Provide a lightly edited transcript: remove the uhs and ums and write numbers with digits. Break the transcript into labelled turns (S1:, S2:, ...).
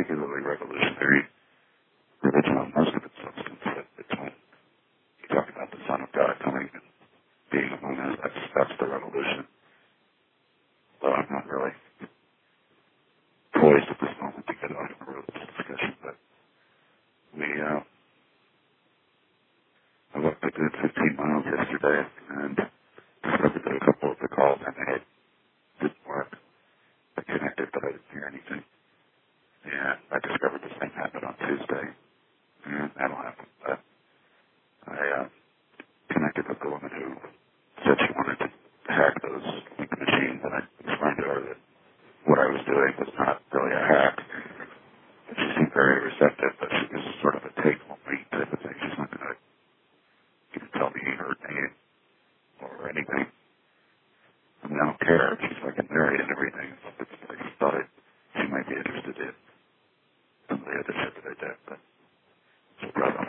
S1: particularly revolutionary religion on most of its substance. But it's when you talk about the Son of God coming and being among us, that's the revolution. So I'm not really poised at this moment to get on a religious discussion, but I walked a good 15 miles yesterday and discovered that a couple of the calls I made didn't work. I connected, but I didn't hear anything. And I discovered the same happened on Tuesday. And that'll happen. But I connected with the woman who said she wanted to hack those link machines, and I explained to her that what I was doing was not really a hack. And she seemed very receptive, but she was sort of a take-home-me type of thing. She's not going to even tell me he hurt me or anything. I mean, I don't care. She's fucking married and everything. I just thought she might be interested in some of the other shit that I did, but it's a problem.